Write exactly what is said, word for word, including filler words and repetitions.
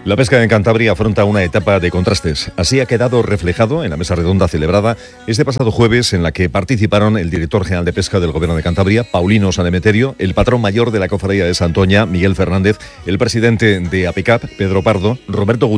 La pesca en Cantabria afronta una etapa de contrastes. Así ha quedado reflejado en la mesa redonda celebrada este pasado jueves, en la que participaron el director general de Pesca del Gobierno de Cantabria, Paulino San Emeterio, el patrón mayor de la Cofradía de Santoña, Miguel Fernández, el presidente de APECAP, Pedro Pardo, Roberto Gutiérrez,